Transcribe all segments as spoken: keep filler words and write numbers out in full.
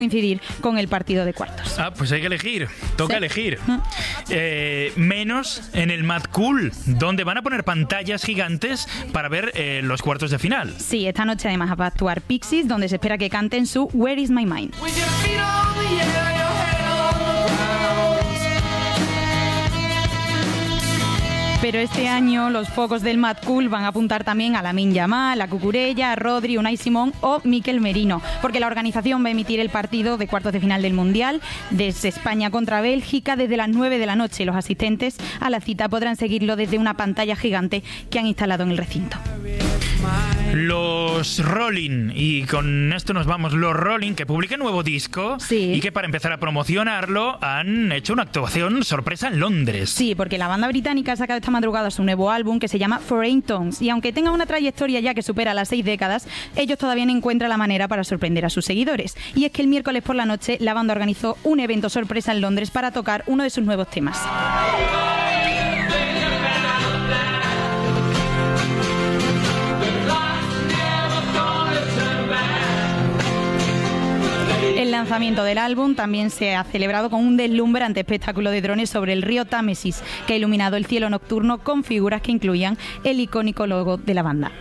coincidir con el partido de cuartos. Ah, pues hay que elegir, toca ¿Sí? elegir. Eh, menos en el Mad Cool, donde van a poner pantallas gigantes para ver eh, los cuartos de final. Sí, esta noche además va a actuar Pixies, donde se espera que canten su Where is my mind. Pero este año los focos del Mad Cool van a apuntar también a Lamine Yamal, a Cucurella, a Rodri, Unai Simón o Mikel Merino, porque la organización va a emitir el partido de cuartos de final del Mundial desde España contra Bélgica desde las nueve de la noche. Los asistentes a la cita podrán seguirlo desde una pantalla gigante que han instalado en el recinto. Los Rolling, y con esto nos vamos, los Rolling, que publican nuevo disco, sí. Y que para empezar a promocionarlo han hecho una actuación sorpresa en Londres. Sí, porque la banda británica ha sacado esta madrugada su nuevo álbum que se llama Foreign Tongues, y aunque tenga una trayectoria ya que supera las seis décadas, ellos todavía no encuentran la manera para sorprender a sus seguidores. Y es que el miércoles por la noche la banda organizó un evento sorpresa en Londres para tocar uno de sus nuevos temas. El lanzamiento del álbum también se ha celebrado con un deslumbrante espectáculo de drones sobre el río Támesis, que ha iluminado el cielo nocturno con figuras que incluían el icónico logo de la banda.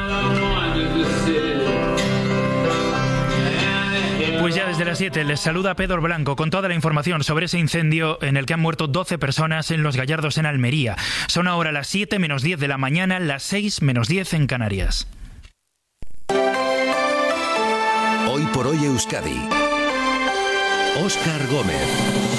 Pues ya desde las siete les saluda Pedro Blanco con toda la información sobre ese incendio en el que han muerto doce personas en Los Gallardos, en Almería. Son ahora las siete menos diez de la mañana, las seis menos diez en Canarias. Hoy por hoy Euskadi. Óscar Gómez.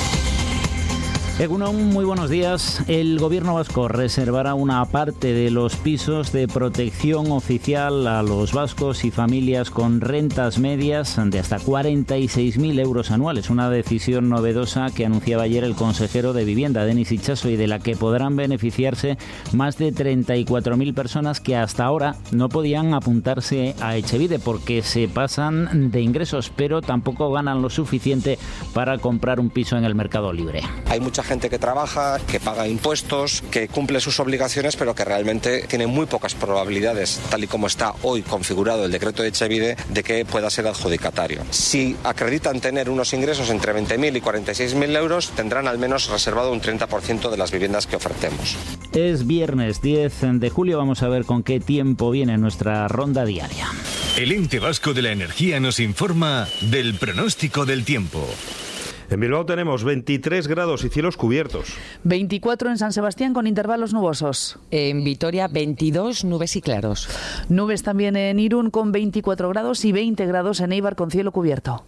Egunon, muy buenos días. El gobierno vasco reservará una parte de los pisos de protección oficial a los vascos y familias con rentas medias de hasta cuarenta y seis mil euros anuales. Una decisión novedosa que anunciaba ayer el consejero de Vivienda, Denis Itxaso, y de la que podrán beneficiarse más de treinta y cuatro mil personas que hasta ahora no podían apuntarse a Etxebide porque se pasan de ingresos, pero tampoco ganan lo suficiente para comprar un piso en el mercado libre. Hay mucha gente que trabaja, que paga impuestos, que cumple sus obligaciones, pero que realmente tiene muy pocas probabilidades, tal y como está hoy configurado el decreto de Etxebide, de que pueda ser adjudicatario. Si acreditan tener unos ingresos entre veinte mil y cuarenta y seis mil euros, tendrán al menos reservado un treinta por ciento de las viviendas que ofertemos. Es viernes diez de julio, vamos a ver con qué tiempo viene nuestra ronda diaria. El Ente Vasco de la Energía nos informa del pronóstico del tiempo. En Bilbao tenemos veintitrés grados y cielos cubiertos. veinticuatro en San Sebastián con intervalos nubosos. En Vitoria veintidós, nubes y claros. Nubes también en Irún con veinticuatro grados y veinte grados en Eibar con cielo cubierto.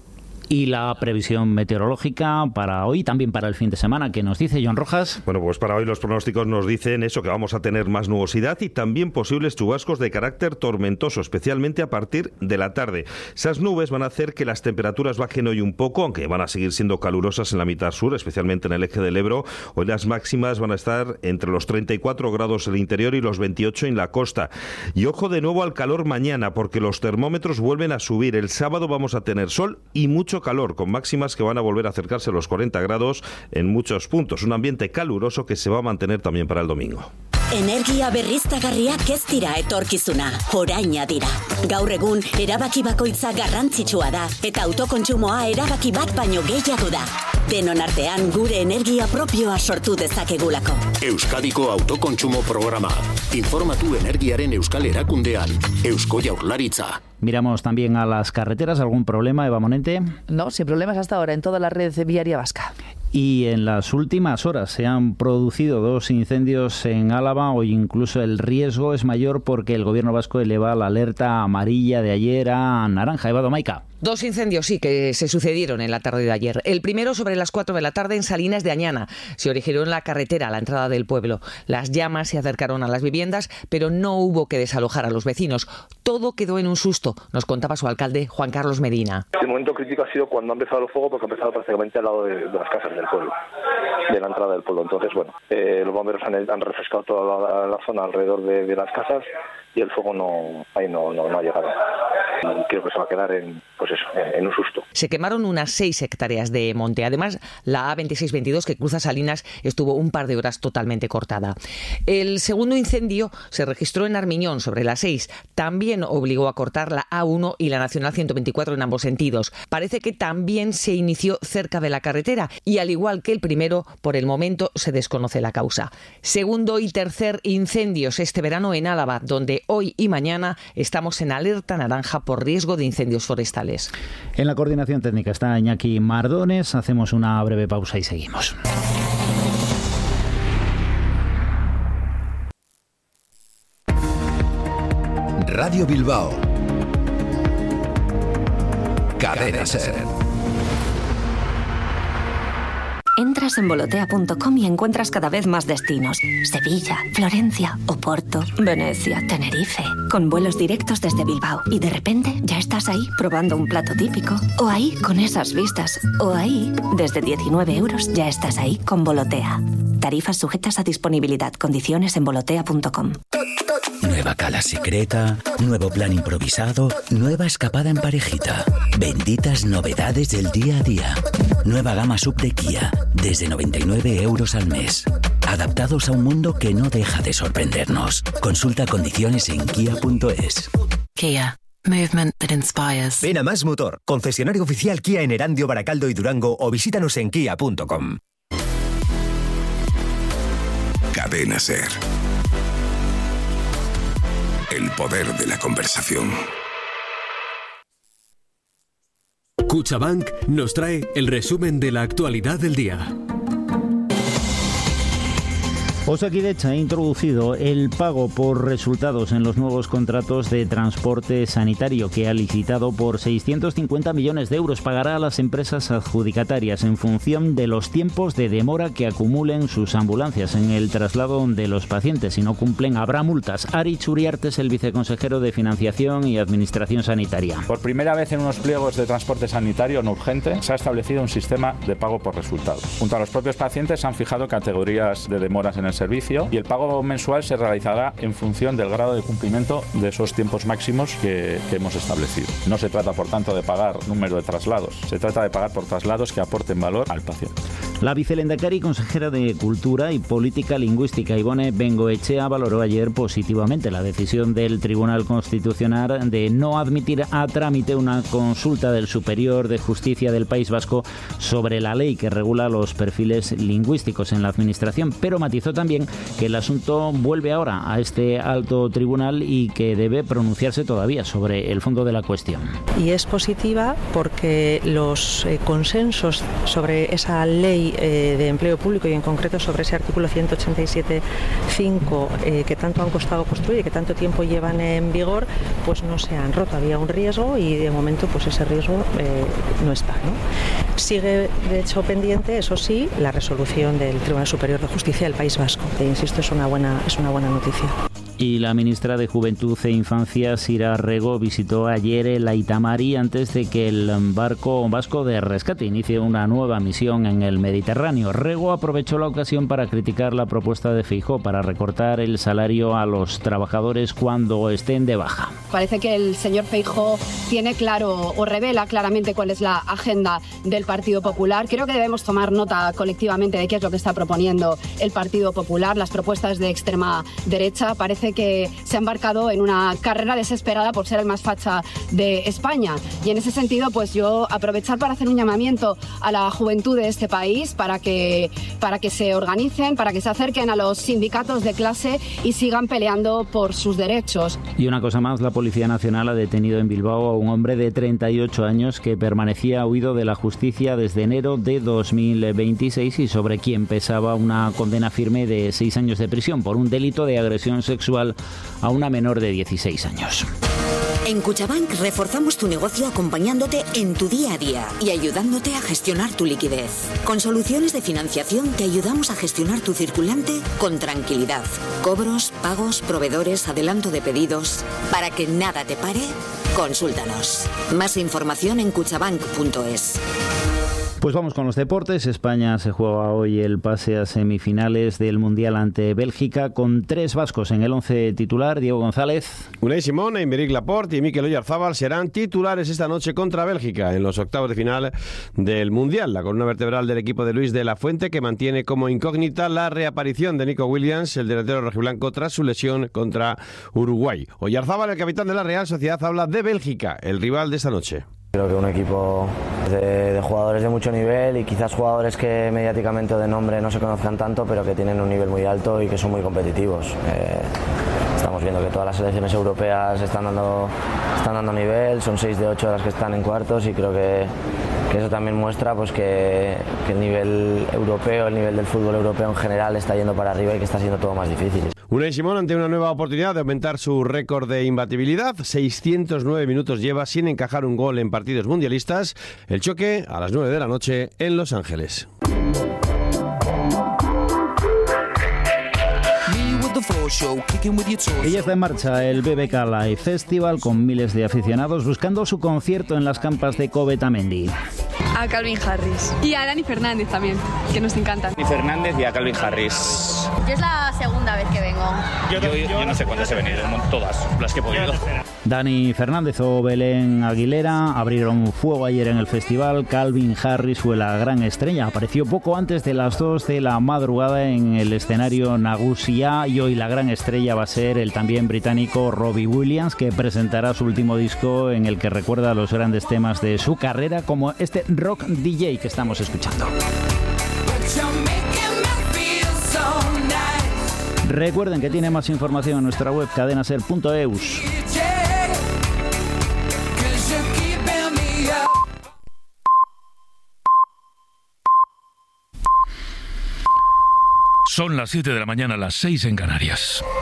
Y la previsión meteorológica para hoy, también para el fin de semana, ¿qué nos dice John Rojas? Bueno, pues para hoy los pronósticos nos dicen eso, que vamos a tener más nubosidad y también posibles chubascos de carácter tormentoso, especialmente a partir de la tarde. Esas nubes van a hacer que las temperaturas bajen hoy un poco, aunque van a seguir siendo calurosas en la mitad sur, especialmente en el eje del Ebro. Hoy las máximas van a estar entre los treinta y cuatro grados en el interior y los veintiocho en la costa. Y ojo de nuevo al calor mañana, porque los termómetros vuelven a subir. El sábado vamos a tener sol y mucho calor, con máximas que van a volver a acercarse a los cuarenta grados en muchos puntos. Un ambiente caluroso que se va a mantener también para el domingo. Energia berriztagarriak ez dira etorkizuna, oraina dira. Gaur egun, erabaki bakoitza garrantzitsua da, eta autokontsumoa erabaki bat baino gehiago da. Denon artean gure energia propioa sortu dezakegulako. Euskadiko autokontsumo programa. Informatu energiaren euskal erakundean. Eusko Jaurlaritza. Miramos también a las carreteras. ¿Algún problema, Eva Monente? No, sin problemas hasta ahora en toda la red viaria vasca. Y en las últimas horas se han producido dos incendios en Álava. Hoy incluso el riesgo es mayor porque el gobierno vasco eleva la alerta amarilla de ayer a naranja. Eva Domaica. Dos incendios, sí, que se sucedieron en la tarde de ayer. El primero sobre las cuatro de la tarde en Salinas de Añana. Se originó en la carretera a la entrada del pueblo. Las llamas se acercaron a las viviendas, pero no hubo que desalojar a los vecinos. Todo quedó en un susto, nos contaba su alcalde Juan Carlos Medina. El momento crítico ha sido cuando ha empezado el fuego, porque ha empezado prácticamente al lado de, de las casas del pueblo, de la entrada del pueblo. Entonces, bueno, eh, los bomberos han, han refrescado toda la, la zona alrededor de, de las casas y el fuego no ahí no, no, no ha llegado. Y creo que se va a quedar en, pues eso, en, en un susto. Se quemaron unas seis hectáreas de monte. Además, la A veintiséis veintidós que cruza Salinas estuvo un par de horas totalmente cortada. El segundo incendio se registró en Armiñón sobre las seis. También obligó a cortar la A uno y la Nacional ciento veinticuatro en ambos sentidos. Parece que también se inició cerca de la carretera y, al igual que el primero, por el momento se desconoce la causa. Segundo y tercer incendios este verano en Álava, donde hoy y mañana estamos en alerta naranja por riesgo de incendios forestales. En la coordinación técnica está Iñaki Mardones. Hacemos una breve pausa y seguimos. Radio Bilbao. Cadena Ser. Entras en volotea punto com y encuentras cada vez más destinos. Sevilla, Florencia, Oporto, Venecia, Tenerife. Con vuelos directos desde Bilbao. Y de repente ya estás ahí probando un plato típico. O ahí con esas vistas. O ahí, desde diecinueve euros, ya estás ahí con Volotea. Tarifas sujetas a disponibilidad. Condiciones en volotea punto com. Nueva cala secreta, nuevo plan improvisado, nueva escapada en parejita. Benditas novedades del día a día. Nueva gama sub de Kia, desde noventa y nueve euros al mes. Adaptados a un mundo que no deja de sorprendernos. Consulta condiciones en kia punto es. Kia. Movement that inspires. Ven a Más Motor, concesionario oficial Kia en Erandio, Baracaldo y Durango, o visítanos en kia punto com. Cadena Ser. El poder de la conversación. Cuchabank nos trae el resumen de la actualidad del día. Osakidetza ha introducido el pago por resultados en los nuevos contratos de transporte sanitario que ha licitado por seiscientos cincuenta millones de euros. Pagará a las empresas adjudicatarias en función de los tiempos de demora que acumulen sus ambulancias en el traslado de los pacientes. Si no cumplen, habrá multas. Aritz Uriarte es el viceconsejero de Financiación y Administración Sanitaria. Por primera vez en unos pliegos de transporte sanitario no urgente se ha establecido un sistema de pago por resultados. Junto a los propios pacientes se han fijado categorías de demoras en el servicio y el pago mensual se realizará en función del grado de cumplimiento de esos tiempos máximos que, que hemos establecido. No se trata, por tanto, de pagar número de traslados, se trata de pagar por traslados que aporten valor al paciente. La vicelendakari, consejera de Cultura y Política Lingüística, Ivone Bengoechea, valoró ayer positivamente la decisión del Tribunal Constitucional de no admitir a trámite una consulta del Superior de Justicia del País Vasco sobre la ley que regula los perfiles lingüísticos en la Administración, pero matizó también que el asunto vuelve ahora a este alto tribunal y que debe pronunciarse todavía sobre el fondo de la cuestión. Y es positiva porque los eh, consensos sobre esa ley eh, de empleo público y en concreto sobre ese artículo ciento ochenta y siete punto cinco eh, que tanto han costado construir y que tanto tiempo llevan en vigor, pues no se han roto. Había un riesgo y de momento pues ese riesgo eh, no está, ¿no? Sigue de hecho pendiente, eso sí, la resolución del Tribunal Superior de Justicia del País Vasco. E insisto, es una buena, es una buena noticia. Y la ministra de Juventud e Infancia, Sira Rego, visitó ayer el Aita Mari antes de que el barco vasco de rescate inicie una nueva misión en el Mediterráneo. Rego aprovechó la ocasión para criticar la propuesta de Feijóo para recortar el salario a los trabajadores cuando estén de baja. Parece que el señor Feijóo tiene claro o revela claramente cuál es la agenda del Partido Popular. Creo que debemos tomar nota colectivamente de qué es lo que está proponiendo el Partido Popular. Las propuestas de extrema derecha parece que se ha embarcado en una carrera desesperada por ser el más facha de España. Y en ese sentido, pues yo aprovechar para hacer un llamamiento a la juventud de este país para que, para que se organicen, para que se acerquen a los sindicatos de clase y sigan peleando por sus derechos. Y una cosa más, la Policía Nacional ha detenido en Bilbao a un hombre de treinta y ocho años que permanecía huido de la justicia desde enero de dos mil veintiséis y sobre quien pesaba una condena firme de seis años de prisión por un delito de agresión sexual a una menor de dieciséis años. En Cuchabank reforzamos tu negocio acompañándote en tu día a día y ayudándote a gestionar tu liquidez. Con soluciones de financiación te ayudamos a gestionar tu circulante con tranquilidad. Cobros, pagos, proveedores, adelanto de pedidos. Para que nada te pare, consúltanos. Más información en cuchabank punto es. Pues vamos con los deportes. España se juega hoy el pase a semifinales del Mundial ante Bélgica con tres vascos en el once titular. Diego González. Unai Simón, Aymeric Laporte y Mikel Oyarzabal serán titulares esta noche contra Bélgica en los octavos de final del Mundial. La columna vertebral del equipo de Luis de la Fuente, que mantiene como incógnita la reaparición de Nico Williams, el delantero rojiblanco, tras su lesión contra Uruguay. Oyarzabal, el capitán de la Real Sociedad, habla de Bélgica, el rival de esta noche. Creo que un equipo de, de jugadores de mucho nivel y quizás jugadores que mediáticamente o de nombre no se conozcan tanto, pero que tienen un nivel muy alto y que son muy competitivos. Eh, estamos viendo que todas las selecciones europeas están dando, están dando nivel, son seis de ocho de las que están en cuartos, y creo que, que eso también muestra pues que, que el nivel europeo, el nivel del fútbol europeo en general está yendo para arriba y que está siendo todo más difícil. Unai Simón ante una nueva oportunidad de aumentar su récord de imbatibilidad. seiscientos nueve minutos lleva sin encajar un gol en partidos mundialistas. El choque a las nueve de la noche en Los Ángeles. Y ya está en marcha el B B K Live Festival con miles de aficionados buscando su concierto en las campas de Covetamendi. A Calvin Harris y a Dani Fernández también, que nos encantan. Dani Fernández y a Calvin Harris. Yo es la segunda vez que vengo. Yo, yo, yo no sé cuántas he venido, todas las que he podido. Dani Fernández o Belén Aguilera abrieron fuego ayer en el festival. Calvin Harris fue la gran estrella. Apareció poco antes de las dos de la madrugada en el escenario Nagusia, y hoy la gran estrella va a ser el también británico Robbie Williams, que presentará su último disco en el que recuerda los grandes temas de su carrera, como este Rock D J que estamos escuchando. Recuerden que tiene más información en nuestra web cadenaser punto eus. Son las siete de la mañana, las seis en Canarias.